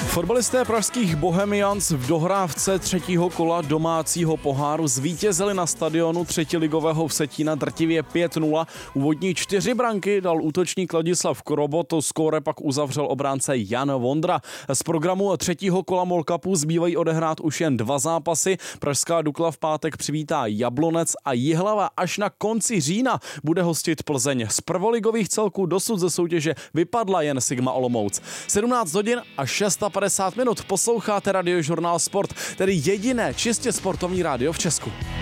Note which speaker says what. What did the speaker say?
Speaker 1: Fotbalisté pražských Bohemians v dohrávce třetího kola domácího poháru zvítězili na stadionu třetiligového Vsetína drtivě 5-0. Úvodní 4 branky dal útočník Ladislav Krobot, skóre pak uzavřel obránce Jan Vondra. Z programu třetího kola MOL Cupu zbývají odehrát už jen 2 zápasy. Pražská Dukla v pátek přivítá Jablonec a Jihlava až na konci října bude hostit Plzeň. Z prvoligových celků dosud ze soutěže vypadla jen Sigma Olomouc. 17 hodin a 56 minut posloucháte Radiožurnál Sport, tedy jediné čistě sportovní rádio v Česku.